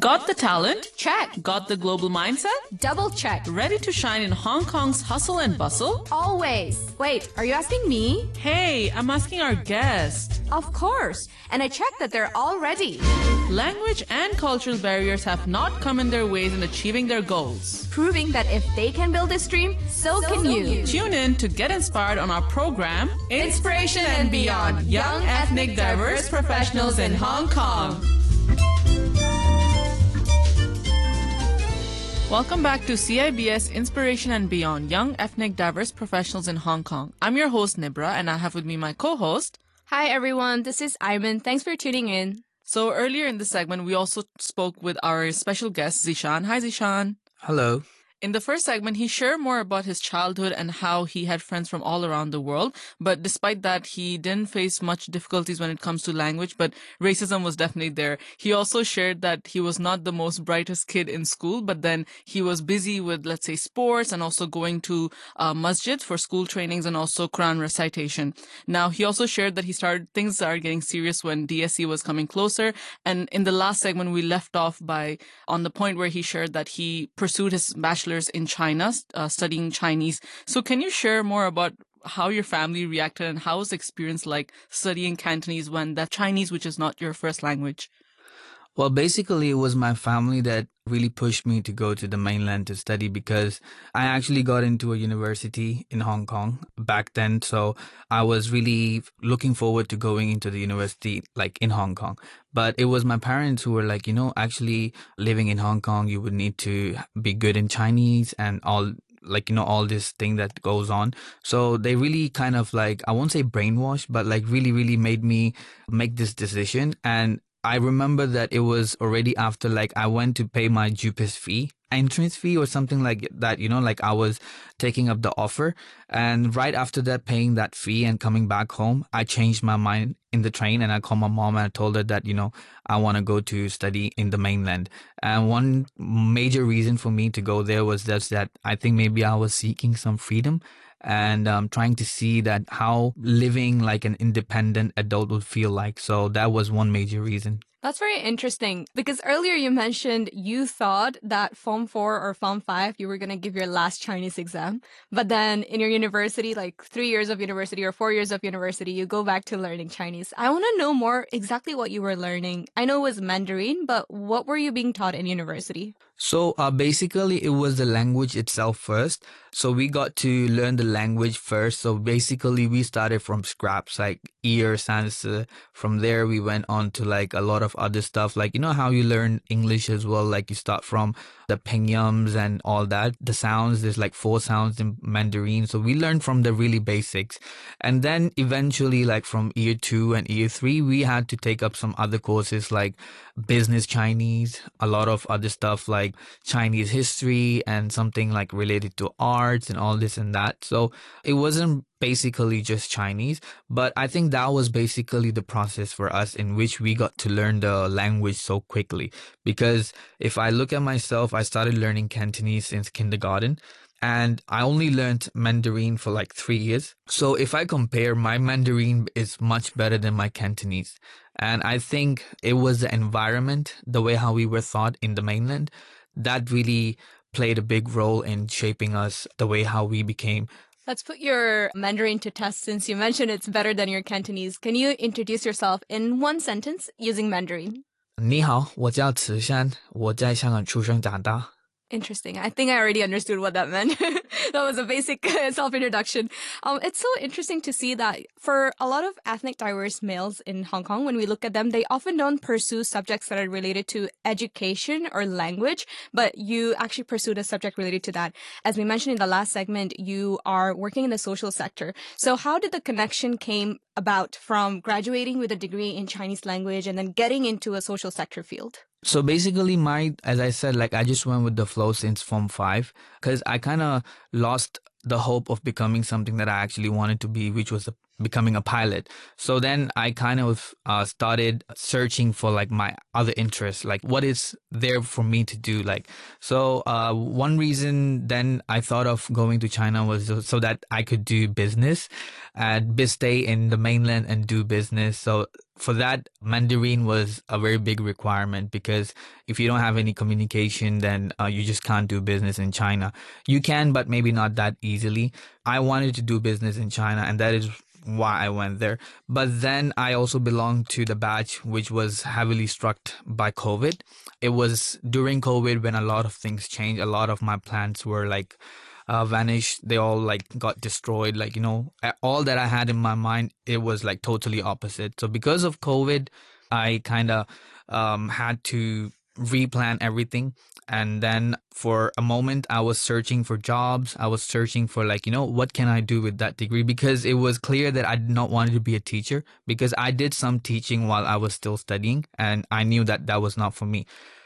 Got the talent? Check. Got the global mindset? Double check. Ready to shine in Hong Kong's hustle and bustle? Always. Wait, are you asking me? Hey, I'm asking our guest. Of course. And I checked that they're all ready. Language and cultural barriers have not come in their ways in achieving their goals. Proving that if they can build this dream, so can you. Tune in to get inspired on our program, Inspiration and Beyond, Young Ethnic Diverse Professionals in Hong Kong. Welcome back to CIBS Inspiration and Beyond, Young Ethnic Diverse Professionals in Hong Kong. I'm your host, Nibra, and I have with me my co-host. Hi, everyone. This is Iman. Thanks for tuning in. So earlier in the segment, we also spoke with our special guest, Zishan. Hi, Zishan. Hello. In the first segment, he shared more about his childhood and how he had friends from all around the world. But despite that, he didn't face much difficulties when it comes to language, but racism was definitely there. He also shared that he was not the most brightest kid in school, but then he was busy with, let's say, sports and also going to masjid for school trainings and also Quran recitation. Now, he also shared that things started getting serious when DSE was coming closer. And in the last segment, we left off on the point where he shared that he pursued his bachelor's in China, studying Chinese. So can you share more about how your family reacted and how was the experience like studying Cantonese when that Chinese, which is not your first language? Well, basically, it was my family that really pushed me to go to the mainland to study because I actually got into a university in Hong Kong back then. So I was really looking forward to going into the university like in Hong Kong. But it was my parents who were like, actually living in Hong Kong, you would need to be good in Chinese and all this thing that goes on. So they really kind of like, I won't say brainwashed, but like really, really made me make this decision. And I remember that it was already after like I went to pay my JUPAS fee, entrance fee or something like that, like I was taking up the offer. And right after that, paying that fee and coming back home, I changed my mind in the train and I called my mom and I told her that, I want to go to study in the mainland. And one major reason for me to go there was just that I think maybe I was seeking some freedom and trying to see that how living like an independent adult would feel like. So that was one major reason. That's very interesting because earlier you mentioned you thought that Form 4 or Form 5, you were going to give your last Chinese exam. But then in your university, like 3 years of university or 4 years of university, you go back to learning Chinese. I want to know more exactly what you were learning. I know it was Mandarin, but what were you being taught in university? So basically, it was the language itself first. So we got to learn the language first. So basically, we started from scraps like ear, sans. From there, we went on to like a lot of other stuff. Like, how you learn English as well. Like you start from the pingyums and all that. The sounds, there's like 4 sounds in Mandarin. So we learned from the really basics. And then eventually, like from year 2 and year 3, we had to take up some other courses like business Chinese, a lot of other stuff like Chinese history and something like related to arts and all this and that. So it wasn't basically just Chinese, but I think that was basically the process for us in which we got to learn the language so quickly. Because if I look at myself, I started learning Cantonese since kindergarten. And I only learned Mandarin for like 3 years. So if I compare, my Mandarin is much better than my Cantonese. And I think it was the environment, the way how we were taught in the mainland, that really played a big role in shaping us the way how we became. Let's put your Mandarin to test since you mentioned it's better than your Cantonese. Can you introduce yourself in one sentence using Mandarin? 你好，我叫慈山，我在香港出生长大。 Interesting. I think I already understood what that meant. That was a basic self-introduction. It's so interesting to see that for a lot of ethnic diverse males in Hong Kong, when we look at them, they often don't pursue subjects that are related to education or language, but you actually pursued a subject related to that. As we mentioned in the last segment, you are working in the social sector. So how did the connection came about from graduating with a degree in Chinese language and then getting into a social sector field? So basically as I said, like I just went with the flow since Form 5 because I kind of lost the hope of becoming something that I actually wanted to be, which was becoming a pilot. So then I kind of started searching for like my other interests, like what is there for me to do. Like, so one reason then I thought of going to China was so that I could do business and stay in the mainland and do business. So for that, Mandarin was a very big requirement, because if you don't have any communication, then you just can't do business in China. You can, but maybe not that easily. I wanted to do business in China, and that is why I went there. But then I also belonged to the batch which was heavily struck by COVID. It was during COVID when a lot of things changed. A lot of my plans were like vanished. They all like got destroyed. Like, all that I had in my mind, it was like totally opposite. So because of COVID, I kind of had to replan everything. And then for a moment, I was searching for jobs. I was searching for like, what can I do with that degree? Because it was clear that I did not want to be a teacher, because I did some teaching while I was still studying, and I knew that that was not for me.